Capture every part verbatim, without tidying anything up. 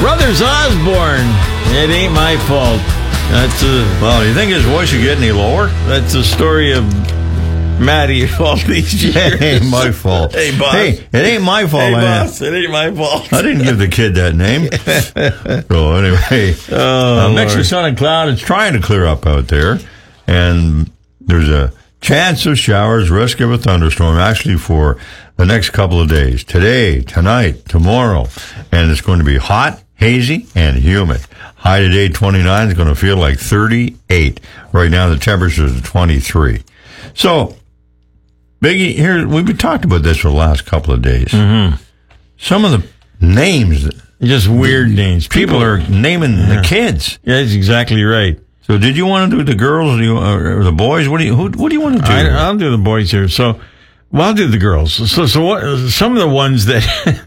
Brothers Osborne, It Ain't My Fault. That's a, well, do you think his voice should get any lower? That's the story of Matty all these years. It ain't my fault. Hey, boss. Hey, it ain't my fault. Hey, I, boss, it ain't my fault. I didn't give the kid that name. So anyway, Oh, uh, mix of Lord. sun and cloud. It's trying to clear up out there, and there's a chance of showers, risk of a thunderstorm, actually for the next couple of days. Today, tonight, tomorrow, and it's going to be hot, hazy, and humid. High today, twenty-nine. It's going to feel like thirty-eight. Right now, the temperature is twenty-three. So, Biggie, here we've been talking about this for the last couple of days. Mm-hmm. Some of the names, Just weird names. people are naming Yeah. the kids. Yeah, that's exactly right. So, did you want to do the girls or, do you, or the boys? What do you? Who, what do you want to do? I, I'll do the boys here. So, well, I'll do the girls. So, so what? Some of the ones that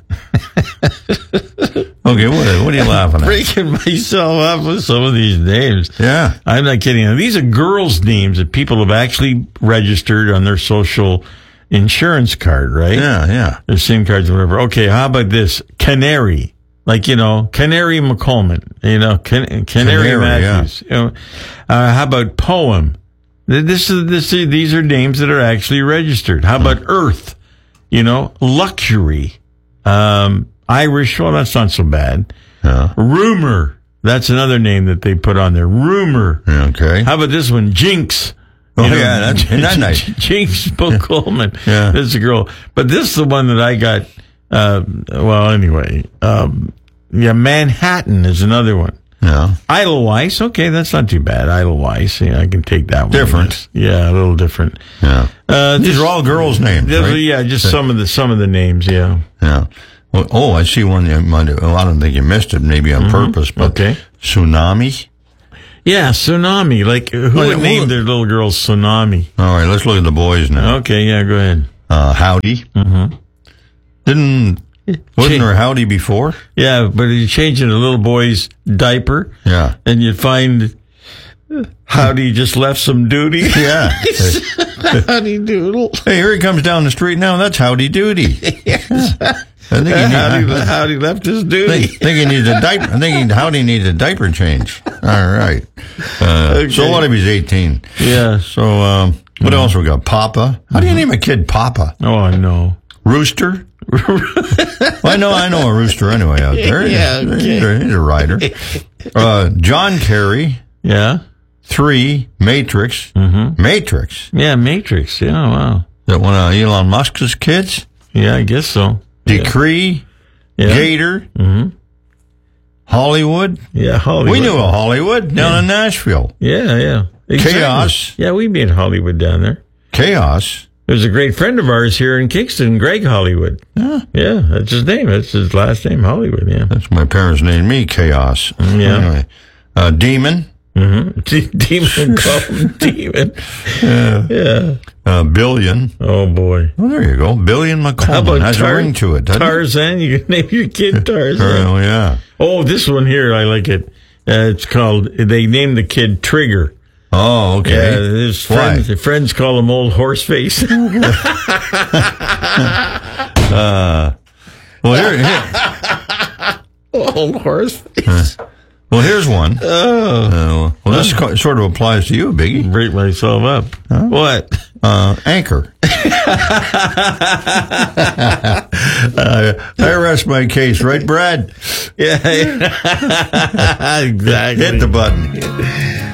Okay, what, what are you laughing at? breaking myself up with some of these names. Yeah. I'm not kidding. These are girls' names that people have actually registered on their social insurance card, right? Yeah, yeah. Their SIM cards or whatever. Okay, how about this? Canary. Like, you know, Canary McColeman. You know, Can- Canary, Canary, Matthews. You know, uh, how about Poem? This is this. is- These are names that are actually registered. How about Earth? You know, Luxury. Um, Irish. Well, that's not so bad. Yeah. Rumor. That's another name that they put on there. Rumor. Okay. How about this one? Jinx. Oh, You know, yeah, that's isn't that nice. Jinx McColeman. Yeah. This is a girl. But this is the one that I got. Uh, well, anyway. Um, yeah, Manhattan is another one. Yeah. Idleweiss. Okay, that's not too bad. Idleweiss. Yeah, I can take that one. Different. Yeah, a little different. Yeah. Uh, These just- are all girls' names, just- right? Yeah, just some of the some of the names. Yeah. Yeah. Well, oh, I see one. You might have, well, I don't think you missed it, maybe on purpose, but Okay. Tsunami. Yeah, Tsunami. Like, who Well, would who- name their little girl Tsunami? All right, let's look at the boys now. Okay, yeah, go ahead. Uh, Howdy. Mm-hmm. Didn't, wasn't Cha- there Howdy before? Yeah, but you change it a little boy's diaper, Yeah. and you find Howdy just left some duty. Yeah. Howdy doodle. Hey, here he comes down the street now. That's Howdy Doody. Yes. I think he, Howdy, need, I Howdy left his duty. think, think he needs a diaper. I think he, Howdy needs a diaper change. All right. Uh, Okay. So what if he's eighteen? Yeah. So um, what else we got? Papa. How do you name a kid Papa? Oh, I know. Rooster. Well, I know, I know a rooster anyway out there. Yeah, He's, okay. he's, a, he's a rider. Uh, John Kerry. Yeah. Three. Matrix. Mm-hmm. Matrix. Yeah, Matrix. Yeah, wow. Is that one of Elon Musk's kids? Yeah, I guess so. Decree. Yeah. Gator. Mm-hmm. Hollywood. Yeah, Hollywood. We knew a Hollywood down in Nashville. Yeah, yeah. Exactly. Chaos. Yeah, we made Hollywood down there. Chaos. There's a great friend of ours here in Kingston, Greg Hollywood. Yeah. Yeah, that's his name. That's his last name, Hollywood, yeah. That's my parents named me Chaos. Yeah. Anyway. Uh, Demon. Mm-hmm. D- demon, call him Demon. Yeah. Yeah. Uh, Billion. Oh, boy. Well, there you go. Billion How McColeman. about Has Tar- a ring to it, doesn't it? Tarzan? You can name your kid Tarzan. Oh, yeah. Oh, this one here, I like it. Uh, it's called, they named the kid Trigger. Oh, okay. Yeah, his friends, Why? his friends call him Old Horseface. Uh, well, here, here, Old Horseface. well, here's one. Oh. Uh, well, this co- sort of applies to you, Biggie. Break myself up. What? Uh, Anchor. uh, I rest my case, right, Brad? Yeah, exactly. Hit the button.